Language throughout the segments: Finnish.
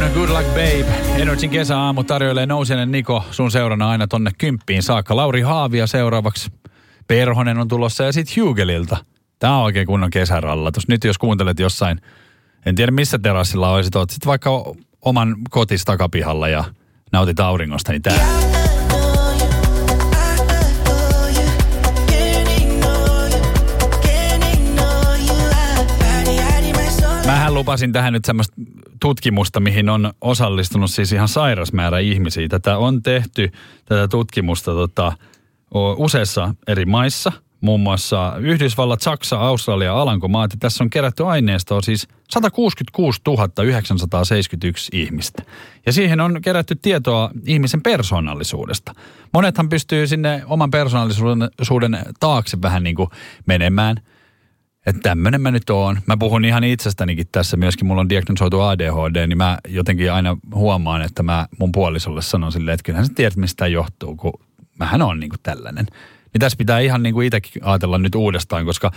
Good Luck Babe. Energin kesäaamu tarjoilee Nousiainen Niko sun seurana aina tonne 10 saakka. Lauri Haavia seuraavaksi. Perhonen on tulossa ja sit Hugelilta. Tää on oikein kunnon kesärallatus. Nyt jos kuuntelet jossain, en tiedä missä terassilla olisit, oot sit vaikka oman kotis takapihalla ja nautit auringosta, niin tää. Mähän lupasin tähän nyt semmoista tutkimusta, mihin on osallistunut siis ihan sairas määrä ihmisiä. Tätä on tehty, tätä tutkimusta useissa eri maissa, muun muassa Yhdysvallat, Saksa, Australia, Alankomaat. Ja tässä on kerätty aineistoa siis 166 971 ihmistä. Ja siihen on kerätty tietoa ihmisen persoonallisuudesta. Monethan pystyy sinne oman persoonallisuuden taakse vähän niin kuin menemään. Että tämmöinen mä nyt oon. Mä puhun ihan itsestänikin tässä myöskin. Mulla on diagnosoitu ADHD, niin mä jotenkin aina huomaan, että mä mun puolisolle sanon silleen, että kyllähän sä tiedät, mistä tämä johtuu, kun mähän on niin kuin tällainen. Niin tässä pitää ihan niin kuin itsekin ajatella nyt uudestaan, koska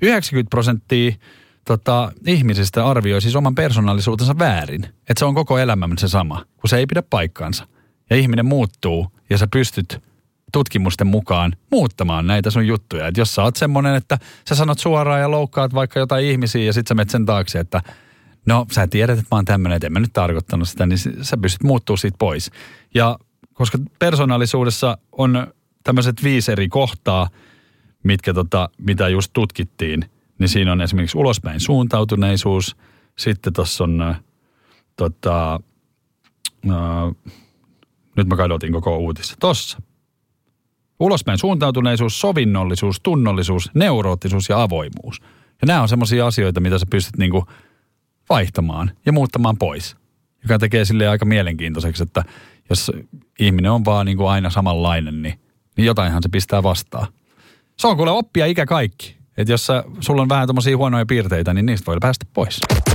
90% ihmisistä arvioi siis oman persoonallisuutensa väärin. Että se on koko elämän se sama, kun se ei pidä paikkaansa. Ja ihminen muuttuu ja sä pystyt tutkimusten mukaan muuttamaan näitä sun juttuja. Että jos sä oot semmonen, että sä sanot suoraan ja loukkaat vaikka jotain ihmisiä ja sit sä menet sen taakse, että no sä tiedät, että mä oon tämmönen, että en mä nyt tarkoittanut sitä, niin sä pystyt muuttuu siitä pois. Ja koska persoonallisuudessa on tämmöiset 5 eri kohtaa, mitä just tutkittiin, niin siinä on esimerkiksi ulospäin suuntautuneisuus, sitten tossa on nyt mä kadotin koko uutissa. Tossa. Ulospäin suuntautuneisuus, sovinnollisuus, tunnollisuus, neuroottisuus ja avoimuus. Ja nämä on semmoisia asioita, mitä sä pystyt niinku vaihtamaan ja muuttamaan pois. Joka tekee silleen aika mielenkiintoiseksi, että jos ihminen on vaan niinku aina samanlainen, niin jotainhan se pistää vastaan. Se on kuule oppia ikä kaikki. Että jos sulla on vähän tommosia huonoja piirteitä, niin niistä voi päästä pois.